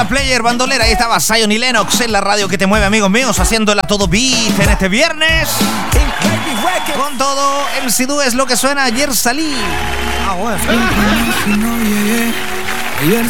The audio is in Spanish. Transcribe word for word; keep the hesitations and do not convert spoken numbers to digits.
la player bandolera. Ahí estaba Zion y Lennox en la radio que te mueve, amigos míos, haciéndola todo beat en este viernes. Con todo, M C Do es lo que suena. Ayer salí. Ah, bueno. Ayer